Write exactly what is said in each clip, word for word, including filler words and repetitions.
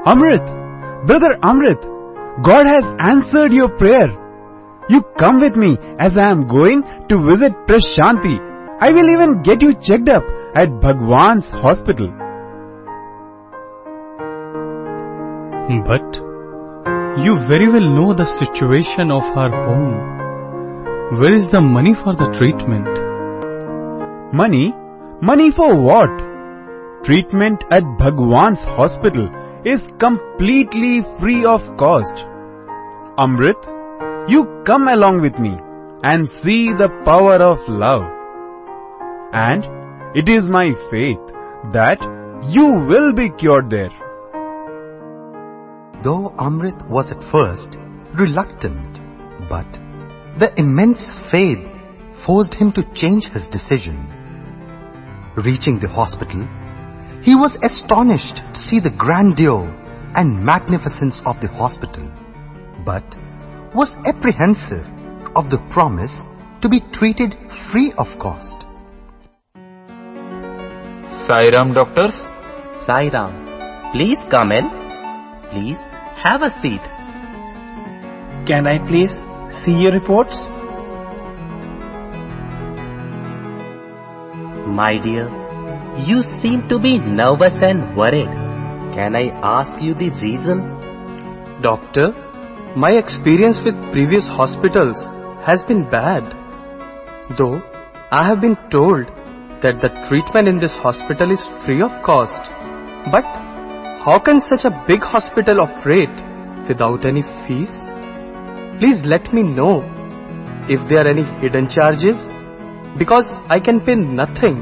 Amrit, brother Amrit, God has answered your prayer. You come with me as I am going to visit Prashanti. I will even get you checked up at Bhagwan's hospital. But you very well know the situation of our home. Where is the money for the treatment? Money? Money for what? Treatment at Bhagwan's hospital is completely free of cost. Amrit, you come along with me and see the power of love. And it is my faith that you will be cured there. Though Amrit was at first reluctant, but the immense faith forced him to change his decision. Reaching the hospital, he was astonished to see the grandeur and magnificence of the hospital, but was apprehensive of the promise to be treated free of cost. Sairam, doctors. Sairam, please come in. Please have a seat. Can I please see your reports? My dear, you seem to be nervous and worried. Can I ask you the reason? Doctor, my experience with previous hospitals has been bad. Though I have been told that the treatment in this hospital is free of cost. But how can such a big hospital operate without any fees? Please let me know if there are any hidden charges, because I can pay nothing.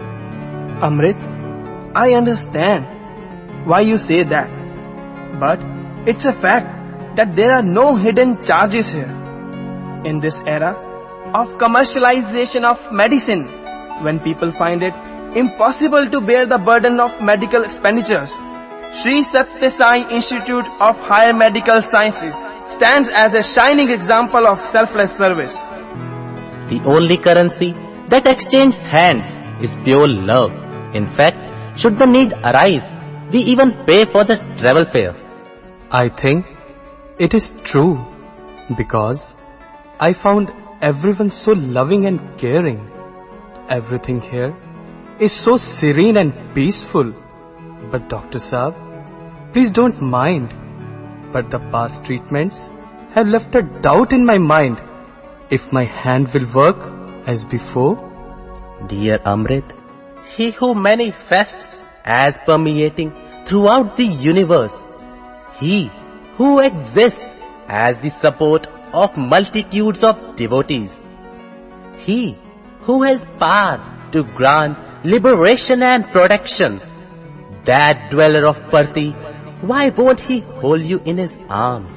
Amrit, I understand why you say that, but it's a fact that there are no hidden charges here. In this era of commercialization of medicine, when people find it impossible to bear the burden of medical expenditures, Sri Satya Sai Institute of Higher Medical Sciences stands as a shining example of selfless service. The only currency that exchange hands is pure love. In fact, should the need arise, we even pay for the travel fare. I think it is true, because I found everyone so loving and caring. Everything here is so serene and peaceful. But Doctor Saab, please don't mind, but the past treatments have left a doubt in my mind if my hand will work as before. Dear Amrit, he who manifests as permeating throughout the universe, he who exists as the support of multitudes of devotees, he who has power to grant liberation and protection, that dweller of Parthi, why won't he hold you in his arms?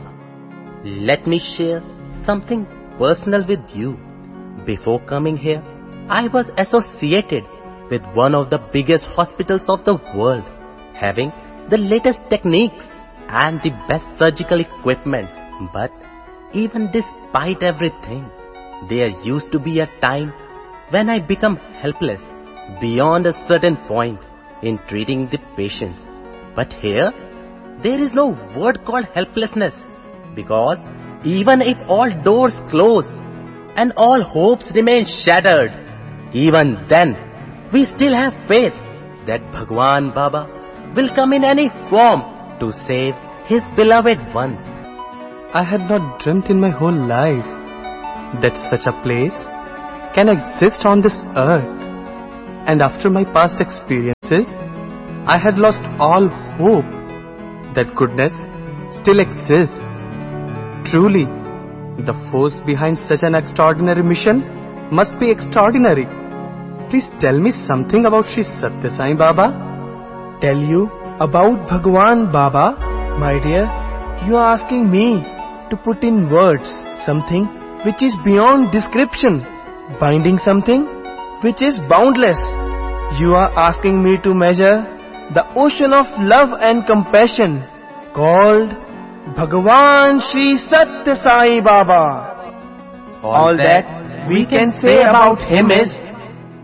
Let me share something personal with you. Before coming here, I was associated with one of the biggest hospitals of the world, having the latest techniques and the best surgical equipment. But even despite everything, there used to be a time when I become helpless beyond a certain point in treating the patients. But here, there is no word called helplessness, because even if all doors close and all hopes remain shattered, even then, we still have faith that Bhagwan Baba will come in any form to save his beloved ones. I had not dreamt in my whole life that such a place can exist on this earth. And after my past experiences, I had lost all hope that goodness still exists. Truly, the force behind such an extraordinary mission must be extraordinary. Please tell me something about Sri Satya Sai Baba. Tell you about Bhagwan Baba? My dear, you are asking me to put in words something which is beyond description, binding something which is boundless. You are asking me to measure the ocean of love and compassion called Bhagwan Sri Satya Sai Baba. All that we can say about him is